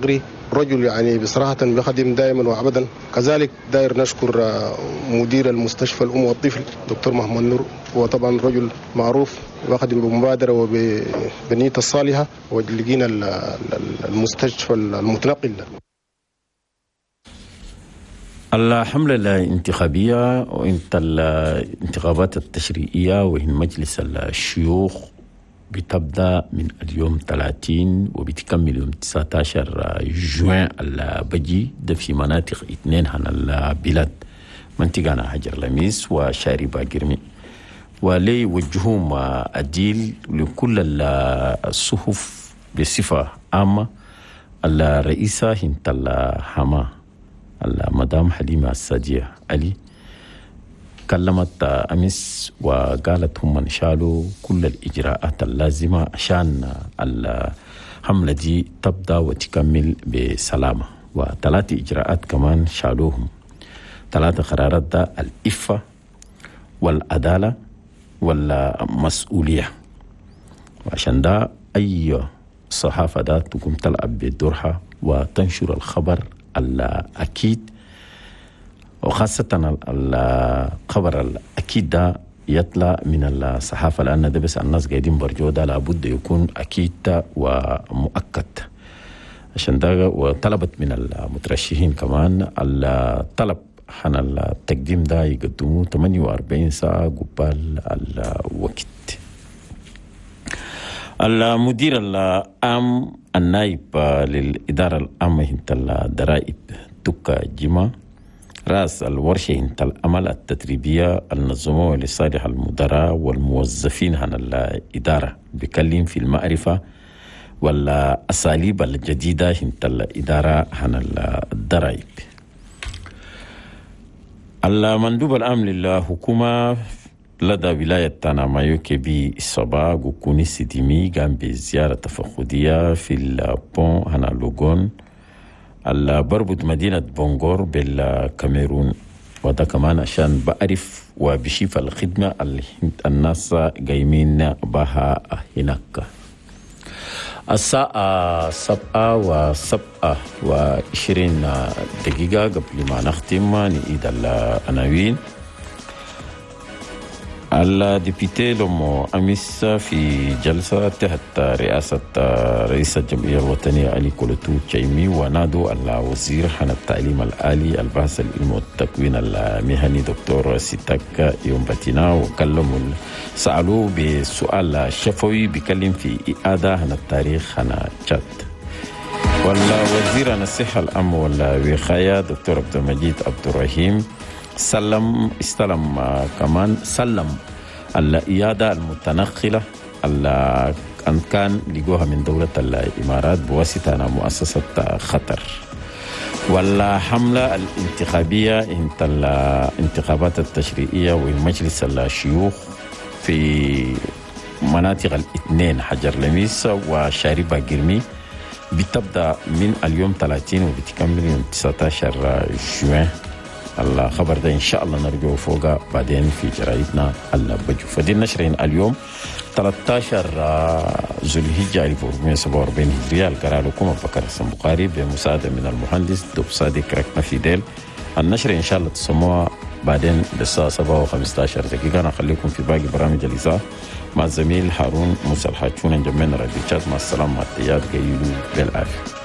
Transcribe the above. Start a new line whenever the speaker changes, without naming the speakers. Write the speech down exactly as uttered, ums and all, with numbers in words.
المقري، رجل يعني بصراحة بيخدم دائما وأبدا. كذلك داير نشكر مدير المستشفى الأم والطفل دكتور محمد نور، وطبعا رجل معروف بيخدم بمبادرة وبنية الصالحة، ولقينا المستشفى المتنقل.
الحملة الانتخابية وانت الانتخابات التشريعية وهي مجلس الشيوخ بتبدأ من اليوم ثلاثين وبتكمل يوم تسعة عشر جوان البجي. ده في مناطق اثنين عن البلاد، منطقة حجر لميس وشاري باقرمي، ولي يوجههم أديل لكل الصحف بصفة عامة. الرئيسة هنت الحما المدام حليمة السادية علي كلمت أمس وقالت هم انشالوا كل الإجراءات اللازمة عشان الحملة دي تبدأ وتكمل بسلامة، وثلاثة إجراءات كمان شالوهم. ثلاثة قرارات ده الإفة والعدالة والمسؤولية، وعشان ده أي صحافة ده تقوم تلعب بدورها وتنشر الخبر الأكيد، وخاصة الخبر الأكيد ده يطلع من الصحافة، لأن ده بس الناس قاعدين برجو ده لابد يكون أكيد ومؤكد. عشان ده وطلبت من المترشحين كمان الطلب عن التقديم ده يقدموه ثمانية وأربعين ساعة قبال الوقت. المدير العام النائب للإدارة العامة هنت الضرائب توكا جيما رأس الورشة هنت العمل التدريبية المنظمة لصالح المدراء والموظفين عن الإدارة، بيكلم في المعرفة والأساليب الجديدة هنت الإدارة عن الضرائب. المندوب العام للحكومة لدى ولاية تانامايوكي بالصباح وكوني سيديمي قام بزيارة تفقدية في البون هنا لوغون بربط مدينة بونغور بالكاميرون، وده كمان عشان بعرف وبشيف الخدمة اللي الناس قايمين بها هناك. الساعة سبعة وسبعة وعشرين دقيقة قبل ما نختم نعيد العناوين. الديبيتي لومو أمس في جلسة تحت رئاسة رئيس الجمعية الوطنية علي كولوتو تشيمي ونادوا الوزير عن التعليم العالي البحث العلم والتكوين المهني دكتور سيتاك يومباتينا، وكلموا سألوه بسؤال شفوي بيكلم في إعادة عن التاريخ عن تشاد. والوزير عن الصحة العامة والوقاية دكتور عبد المجيد عبد الرحيم سلم استلم كمان سلم الإيادة المتنقلة أن كان لقوها من دولة الإمارات بواسطة مؤسسة خطر. والحملة الانتخابية انت الانتخابات التشريعية ومجلس الشيوخ في مناطق الاثنين حجر لميس وشاري باقرمي بتبدأ من اليوم ثلاثين وبتكمل يوم تسعة عشر جوان. الخبر ده إن شاء الله نرجو فوقه بعدين في جرائدنا البجو. فدي نشرين اليوم ثلاثة عشر ذو الهجة ألف وأربعمائة وسبعة وأربعين هجرية. القراءة لكم بكر السنبقاري بمساعدة من المهندس دوب صادق ركنا فيديل. النشر إن شاء الله تسموها بعدين بالساعة سبعة وخمسة عشر دقيقة. أنا أخليكم في باقي برامج الإذاعة مع الزميل هارون موسى الحاجون. جمعنا راديو تشات. مع السلامة، مع التياد قيلوا بالعافية.